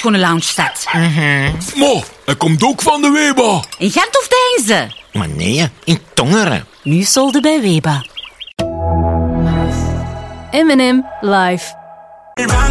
schone lounge staat. Maar, hij komt ook van de Weba. In Gent of Deinze? Maar nee, in Tongeren. Nu solde bij Weba. M&M live.